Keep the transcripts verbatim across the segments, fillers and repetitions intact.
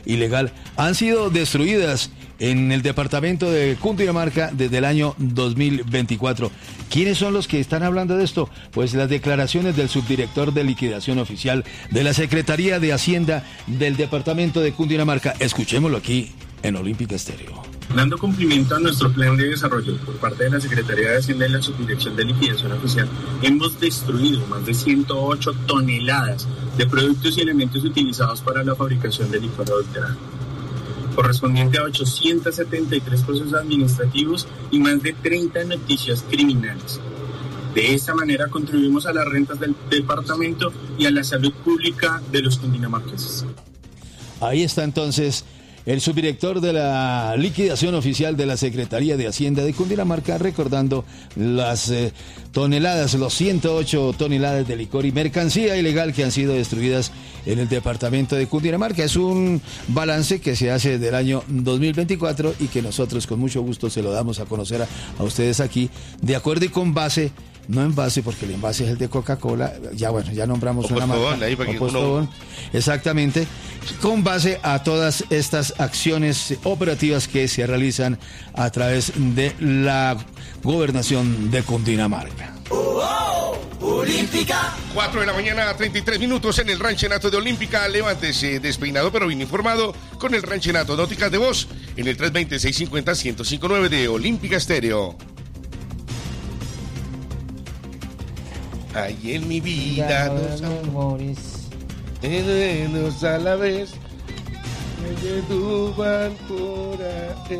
ilegal han sido destruidas en el departamento de Cundinamarca desde el año dos mil veinticuatro. ¿Quiénes son los que están hablando de esto? Pues las declaraciones del subdirector de liquidación oficial de la Secretaría de Hacienda del departamento de Cundinamarca. Escuchémoslo aquí en Olímpica Estéreo. Dando cumplimiento a nuestro plan de desarrollo por parte de la Secretaría de Hacienda y la Subdirección de Liquidación Oficial, hemos destruido más de ciento ocho toneladas de productos y elementos utilizados para la fabricación de licor adulterado, correspondiente a ochocientos setenta y tres procesos administrativos y más de treinta noticias criminales. De esta manera contribuimos a las rentas del departamento y a la salud pública de los cundinamarqueses. Ahí está entonces el subdirector de la liquidación oficial de la Secretaría de Hacienda de Cundinamarca, recordando las eh, toneladas, los ciento ocho toneladas de licor y mercancía ilegal que han sido destruidas en el departamento de Cundinamarca. Es un balance que se hace del año dos mil veinticuatro y que nosotros con mucho gusto se lo damos a conocer a, a ustedes aquí, de acuerdo y con base. No envase, porque el envase es el de Coca-Cola. Ya bueno, ya nombramos o una marca. Ahí para o Postobón. Exactamente. Con base a todas estas acciones operativas que se realizan a través de la gobernación de Cundinamarca. Oh, oh, Olímpica. cuatro de la mañana, treinta y tres minutos en el Ranchenato de Olímpica. Levántese despeinado pero bien informado con el Ranchenato. Nóticas de voz en el tres dos cero, seis cinco cero, uno cero cinco nueve de Olímpica Estéreo. Hay en mi vida dos amores, dos a la vez, me Dubán por ahí.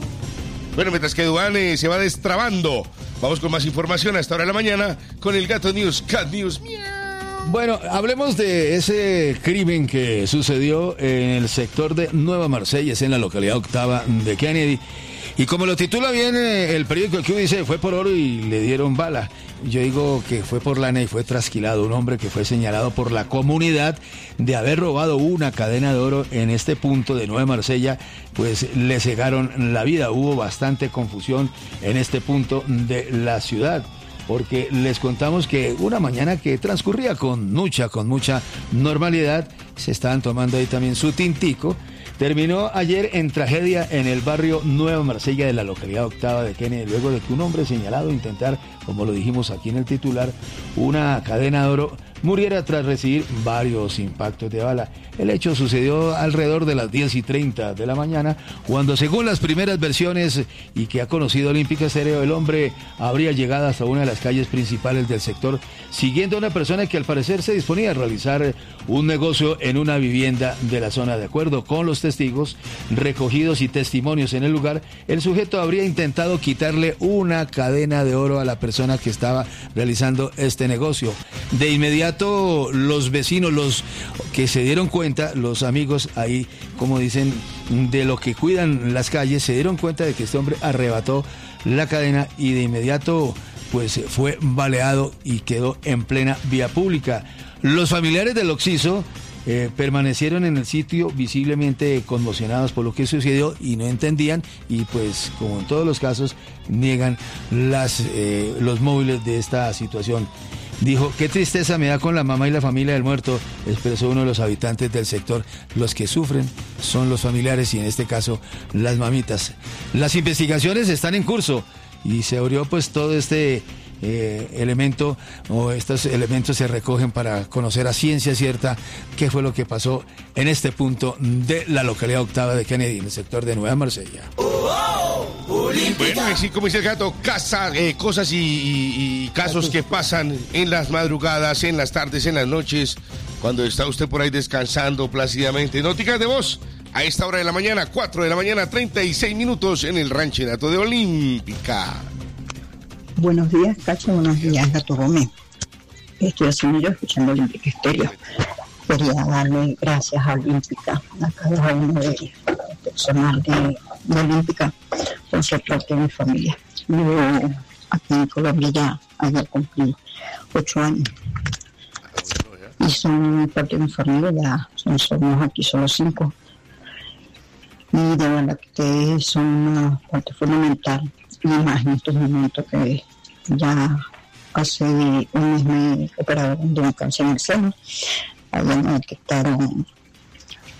Bueno, mientras que Dubán eh, se va destrabando, vamos con más información a esta hora de la mañana con el Gato News, Cat News. Miau. Bueno, hablemos de ese crimen que sucedió en el sector de Nueva Marsella, es en la localidad octava de Kennedy. Y como lo titula bien eh, el periódico, que dice, fue por oro y le dieron bala. Yo digo que fue por lana y fue trasquilado un hombre que fue señalado por la comunidad de haber robado una cadena de oro en este punto de Nueva Marsella, pues le cegaron la vida. Hubo bastante confusión en este punto de la ciudad, porque les contamos que una mañana que transcurría con mucha, con mucha normalidad, se estaban tomando ahí también su tintico. Terminó ayer en tragedia en el barrio Nueva Marsella de la localidad octava de Kennedy, luego de que un hombre señalado intentar, como lo dijimos aquí en el titular, una cadena de oro, muriera tras recibir varios impactos de bala. El hecho sucedió alrededor de las diez y treinta de la mañana, cuando según las primeras versiones y que ha conocido Olímpica Estéreo, el hombre habría llegado hasta una de las calles principales del sector, siguiendo a una persona que al parecer se disponía a realizar un negocio en una vivienda de la zona. De acuerdo con los testigos recogidos y testimonios en el lugar, el sujeto habría intentado quitarle una cadena de oro a la persona que estaba realizando este negocio. De inmediato los vecinos, los que se dieron cuenta, los amigos ahí, como dicen, de lo que cuidan las calles, se dieron cuenta de que este hombre arrebató la cadena y de inmediato pues fue baleado y quedó en plena vía pública. Los familiares del occiso eh, permanecieron en el sitio visiblemente conmocionados por lo que sucedió y no entendían, y pues como en todos los casos niegan las, eh, los móviles de esta situación. Dijo, qué tristeza me da con la mamá y la familia del muerto, expresó uno de los habitantes del sector. Los que sufren son los familiares y en este caso las mamitas. Las investigaciones están en curso y se abrió pues todo este eh, elemento, o estos elementos se recogen para conocer a ciencia cierta qué fue lo que pasó en este punto de la localidad octava de Kennedy, en el sector de Nueva Marsella. Bueno, así como dice el Gato, casa, eh, cosas y, y, y casos que pasan en las madrugadas, en las tardes, en las noches, cuando está usted por ahí descansando plácidamente. Nóticas de voz a esta hora de la mañana, cuatro de la mañana, treinta y seis minutos en el Ranchenato de Olímpica. Buenos días, Cacho, buenos días, Gato Gómez. Estoy haciendo yo escuchando Olímpica Estéreo. Quería darle gracias a Olímpica, a cada uno de personal de, de Olímpica, por ser parte de mi familia. Yo aquí en Colombia ya ayer cumplí ocho años. Y son parte de mi familia, ya son, somos aquí solo cinco. Y de verdad que ustedes son una parte fundamental, y más en estos momentos que ya hace un mes me operaron de un cáncer en el seno. Allá me detectaron